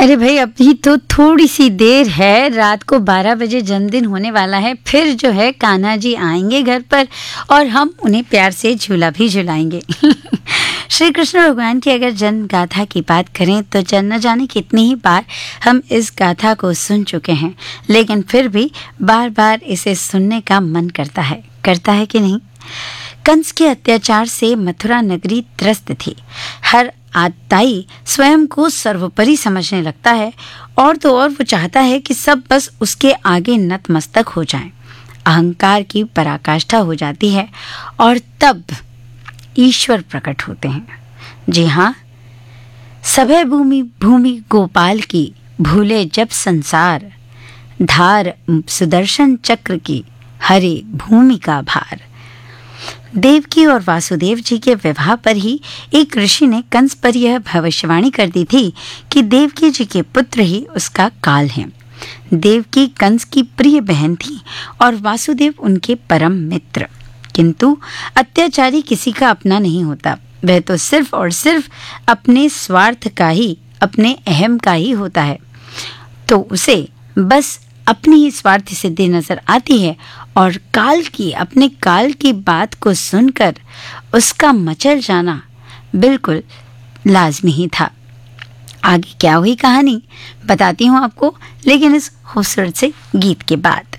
अरे भाई, अभी तो थोड़ी सी देर है, रात को 12 बजे जन्मदिन होने वाला है। फिर जो है कान्हा जी आएंगे घर पर और हम उन्हें प्यार से झूला भी झुलाएंगे। श्री कृष्ण भगवान की अगर जन्म गाथा की बात करें तो न जाने कितनी ही बार हम इस गाथा को सुन चुके हैं, लेकिन फिर भी बार बार इसे सुनने का मन करता है कि नहीं। कंस के अत्याचार से मथुरा नगरी त्रस्त थी। हर आताई स्वयं को सर्वोपरि समझने लगता है और तो और वो चाहता है कि सब बस उसके आगे नतमस्तक हो जाएं। अहंकार की पराकाष्ठा हो जाती है और तब ईश्वर प्रकट होते हैं। जी हाँ, सभय भूमि गोपाल की, भूले जब संसार, धार सुदर्शन चक्र की, हरे भूमि का भार। देवकी और वासुदेव जी के विवाह पर ही एक ऋषि ने कंस पर यह भविष्यवाणी कर दी थी कि देवकी जी के पुत्र ही उसका काल है। देवकी कंस की प्रिय बहन थी और वासुदेव उनके परम मित्र। किंतु अत्याचारी किसी का अपना नहीं होता, वह तो सिर्फ और सिर्फ अपने स्वार्थ का ही, अपने अहम का ही होता है। तो उसे बस अपनी ही स्वार्थ सिद्धि नजर आती है और अपने काल की बात को सुनकर उसका मचल जाना बिल्कुल लाजमी ही था। आगे क्या हुई कहानी बताती हूँ आपको, लेकिन इस खूबसूरत से गीत के बाद।